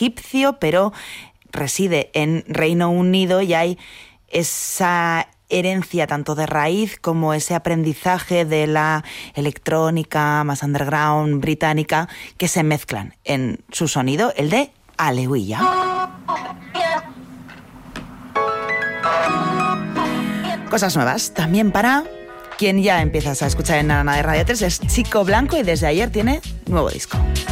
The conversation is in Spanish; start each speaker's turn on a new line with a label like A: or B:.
A: egipcio, pero reside en Reino Unido y hay esa herencia tanto de raíz como ese aprendizaje de la electrónica más underground británica que se mezclan en su sonido, el de Aleuilla. Cosas nuevas también para quien ya empiezas a escuchar en Nana de Radio 3, es Chico Blanco y desde ayer tiene nuevo disco.